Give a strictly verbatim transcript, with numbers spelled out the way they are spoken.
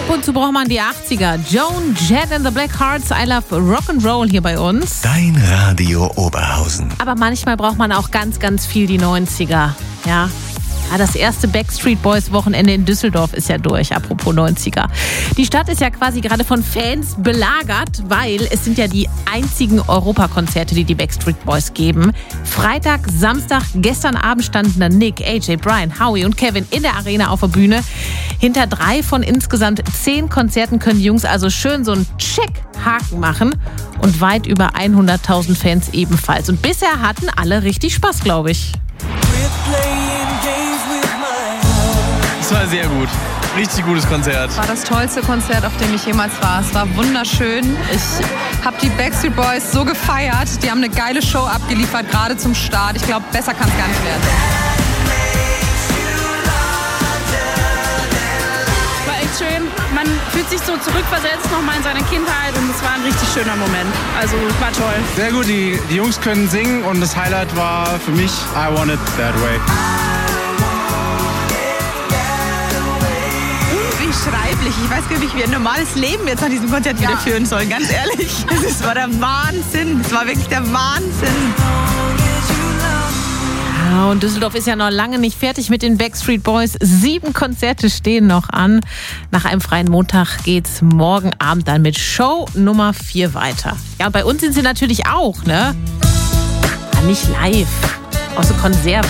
Ab und zu braucht man die achtziger. Joan Jett and the Black Hearts, I Love Rock'n'Roll hier bei uns. Dein Radio Oberhausen. Aber manchmal braucht man auch ganz, ganz viel die neunziger. Ja. Ja, das erste Backstreet Boys Wochenende in Düsseldorf ist ja durch, apropos neunziger. Die Stadt ist ja quasi gerade von Fans belagert, weil es sind ja die einzigen Europakonzerte, die die Backstreet Boys geben. Freitag, Samstag, gestern Abend standen dann Nick, A J, Brian, Howie und Kevin in der Arena auf der Bühne. Hinter drei von insgesamt zehn Konzerten können die Jungs also schön so einen Check-Haken machen und weit über hunderttausend Fans ebenfalls. Und bisher hatten alle richtig Spaß, glaube ich. Es war sehr gut. Richtig gutes Konzert. War das tollste Konzert, auf dem ich jemals war. Es war wunderschön. Ich habe die Backstreet Boys so gefeiert. Die haben eine geile Show abgeliefert, gerade zum Start. Ich glaube, besser kann es gar nicht werden. War echt schön. Man fühlt sich so zurückversetzt nochmal in seine Kindheit und es war ein richtig schöner Moment. Also war toll. Sehr gut, die, die Jungs können singen und das Highlight war für mich I Want It That Way. Unbeschreiblich. Ich weiß gar nicht, wie wir ein normales Leben jetzt nach diesem Konzert wieder führen sollen. Ganz ehrlich. Das war der Wahnsinn. Das war wirklich der Wahnsinn. Ja, und Düsseldorf ist ja noch lange nicht fertig mit den Backstreet Boys. Sieben Konzerte stehen noch an. Nach einem freien Montag geht's morgen Abend dann mit Show Nummer vier weiter. Ja, und bei uns sind sie natürlich auch, ne? Aber nicht live. Außer Konserve.